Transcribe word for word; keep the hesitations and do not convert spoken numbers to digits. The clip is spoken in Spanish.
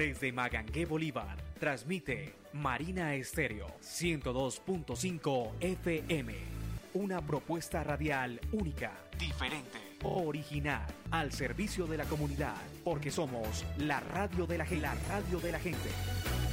Desde Magangué, Bolívar, transmite Marina Estéreo ciento dos punto cinco F M. Una propuesta radial única, diferente, original, al servicio de la comunidad, porque somos la radio de la, la radio de la gente.